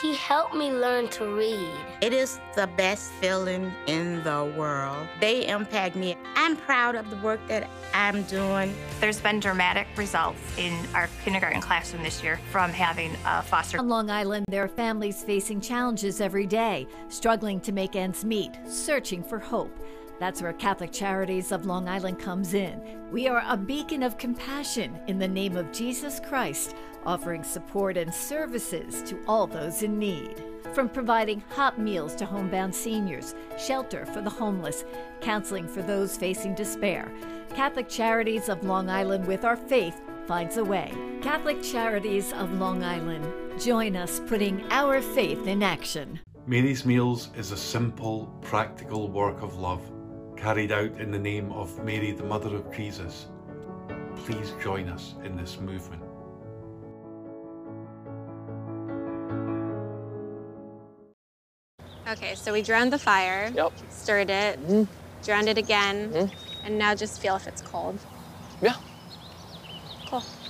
He helped me learn to read. It is the best feeling in the world. They impact me. I'm proud of the work that I'm doing. There's been dramatic results in our kindergarten classroom this year from having a foster. On Long Island, there are families facing challenges every day, struggling to make ends meet, searching for hope. That's where Catholic Charities of Long Island comes in. We are a beacon of compassion in the name of Jesus Christ, offering support and services to all those in need. From providing hot meals to homebound seniors, shelter for the homeless, counseling for those facing despair, Catholic Charities of Long Island, with our faith, finds a way. Catholic Charities of Long Island. Join us putting our faith in action. Mary's Meals is a simple, practical work of love carried out in the name of Mary, the Mother of Jesus. Please join us in this movement. Okay, so we drowned the fire, stirred it, drowned it again, and now just feel if it's cold. Yeah. Cool.